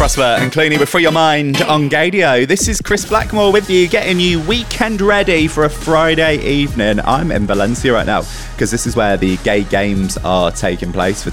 Prosper and Clooney with Free Your Mind on Gadio. This is Chris Blackmore with you, getting you weekend ready for a Friday evening. I'm in Valencia right now because this is where the gay games are taking place for